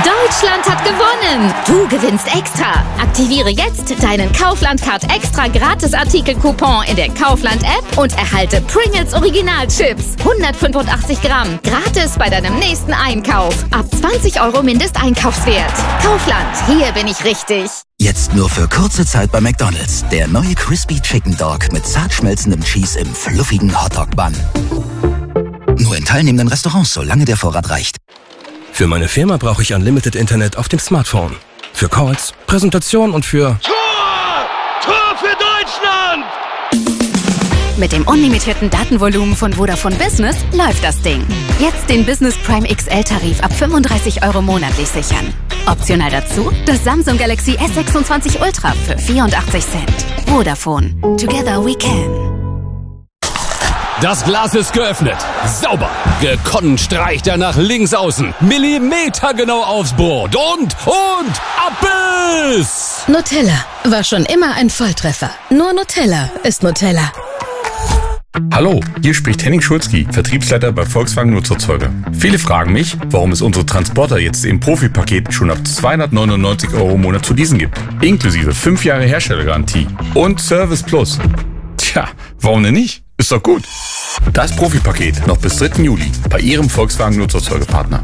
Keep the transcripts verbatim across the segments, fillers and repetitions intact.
Deutschland hat gewonnen! Du gewinnst extra! Aktiviere jetzt deinen Kaufland-Card extra Gratis-Artikel-Coupon in der Kaufland-App und erhalte Pringles Original-Chips. hundertfünfundachtzig Gramm. Gratis bei deinem nächsten Einkauf. Ab zwanzig Euro Mindesteinkaufswert. Kaufland, hier bin ich richtig. Jetzt nur für kurze Zeit bei McDonald's. Der neue Crispy Chicken Dog mit zart schmelzendem Cheese im fluffigen Hotdog-Bun. Nur in teilnehmenden Restaurants, solange der Vorrat reicht. Für meine Firma brauche ich Unlimited Internet auf dem Smartphone. Für Calls, Präsentation und für... Tor! Tor für Deutschland! Mit dem unlimitierten Datenvolumen von Vodafone Business läuft das Ding. Jetzt den Business Prime X L-Tarif ab fünfunddreißig Euro monatlich sichern. Optional dazu das Samsung Galaxy S sechsundzwanzig Ultra für vierundachtzig Cent. Vodafone. Together we can. Das Glas ist geöffnet. Sauber. Gekonnt streicht er nach links außen. Millimetergenau aufs Board. Und, und, Abbiss! Nutella war schon immer ein Volltreffer. Nur Nutella ist Nutella. Hallo, hier spricht Henning Schulzki, Vertriebsleiter bei Volkswagen Nutzerzeuger. Viele fragen mich, warum es unsere Transporter jetzt im Profipaket schon ab zweihundertneunundneunzig Euro im Monat zu leasen gibt. Inklusive fünf Jahre Herstellergarantie und Service Plus. Tja, warum denn nicht? Ist doch gut. Das Profipaket noch bis dritten Juli bei Ihrem Volkswagen Nutzerzeugerpartner.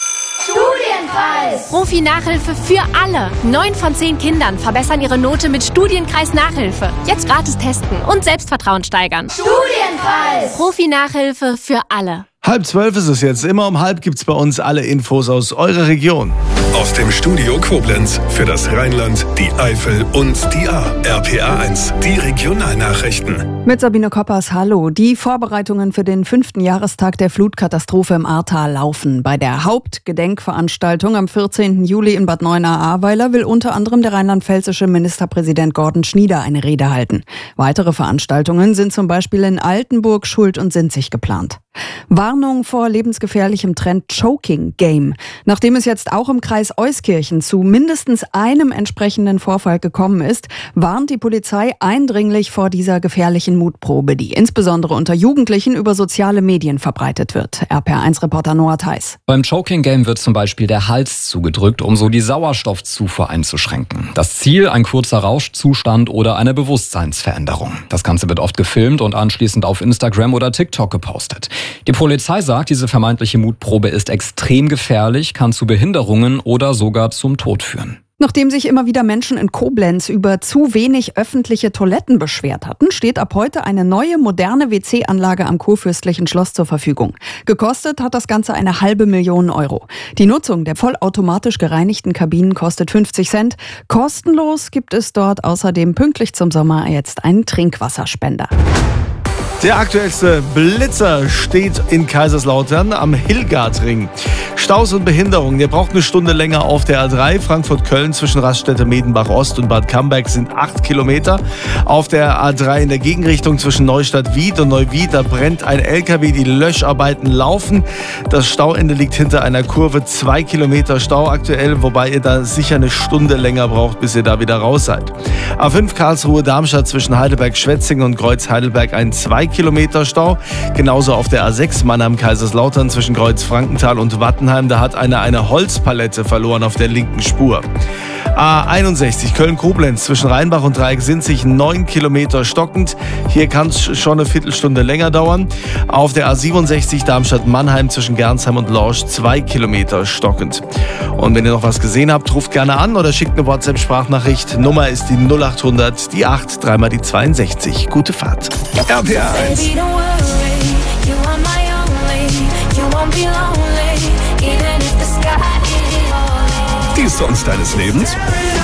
Studienkreis! Profi-Nachhilfe für alle. Neun von zehn Kindern verbessern ihre Note mit Studienkreis-Nachhilfe. Jetzt gratis testen und Selbstvertrauen steigern. Studienkreis! Profi-Nachhilfe für alle. Halb zwölf ist es jetzt. Immer um halb gibt's bei uns alle Infos aus eurer Region. Aus dem Studio Koblenz für das Rheinland, die Eifel und die A. R P A eins, die Regionalnachrichten. Mit Sabine Koppers, hallo. Die Vorbereitungen für den fünften Jahrestag der Flutkatastrophe im Ahrtal laufen. Bei der Hauptgedenkveranstaltung am vierzehnten Juli in Bad Neuenahr-Ahrweiler will unter anderem der rheinland-pfälzische Ministerpräsident Gordon Schnieder eine Rede halten. Weitere Veranstaltungen sind zum Beispiel in Altenburg, Schuld und Sinzig geplant. Warnung vor lebensgefährlichem Trend Choking Game. Nachdem es jetzt auch im Kreis Euskirchen zu mindestens einem entsprechenden Vorfall gekommen ist, warnt die Polizei eindringlich vor dieser gefährlichen Mutprobe, die insbesondere unter Jugendlichen über soziale Medien verbreitet wird. R P R eins Reporter Noah Theis. Beim Choking Game wird zum Beispiel der Hals zugedrückt, um so die Sauerstoffzufuhr einzuschränken. Das Ziel, ein kurzer Rauschzustand oder eine Bewusstseinsveränderung. Das Ganze wird oft gefilmt und anschließend auf Instagram oder TikTok gepostet. Die Polizei sagt, diese vermeintliche Mutprobe ist extrem gefährlich, kann zu Behinderungen oder sogar zum Tod führen. Nachdem sich immer wieder Menschen in Koblenz über zu wenig öffentliche Toiletten beschwert hatten, steht ab heute eine neue, moderne W C-Anlage am Kurfürstlichen Schloss zur Verfügung. Gekostet hat das Ganze eine halbe Million Euro. Die Nutzung der vollautomatisch gereinigten Kabinen kostet fünfzig Cent. Kostenlos gibt es dort außerdem pünktlich zum Sommer jetzt einen Trinkwasserspender. Der aktuellste Blitzer steht in Kaiserslautern am Hillgardring. Staus und Behinderungen. Der braucht eine Stunde länger auf der A drei. Frankfurt-Köln zwischen Raststätte Medenbach-Ost und Bad Camberg sind acht Kilometer. Auf der A drei in der Gegenrichtung zwischen Neustadt-Wied und Neuwied, da brennt ein L K W. Die Löscharbeiten laufen. Das Stauende liegt hinter einer Kurve. Zwei Kilometer Stau aktuell, wobei ihr da sicher eine Stunde länger braucht, bis ihr da wieder raus seid. A fünf Karlsruhe-Darmstadt zwischen Heidelberg-Schwetzingen und Kreuz-Heidelberg ein zwei Kilometer Stau. Genauso auf der A sechs Mannheim-Kaiserslautern zwischen Kreuz-Frankenthal und Wattenheim. Da hat einer eine Holzpalette verloren auf der linken Spur. A einundsechzig Köln-Koblenz zwischen Rheinbach und Dreieck-Sinzig neun Kilometer stockend. Hier kann es schon eine Viertelstunde länger dauern. Auf der A siebenundsechzig Darmstadt-Mannheim zwischen Gernsheim und Lorsch zwei Kilometer stockend. Und wenn ihr noch was gesehen habt, ruft gerne an oder schickt eine WhatsApp-Sprachnachricht. Nummer ist die null achthundert, die acht, dreimal die zweiundsechzig. Gute Fahrt. R P R eins. Die Songs deines Lebens?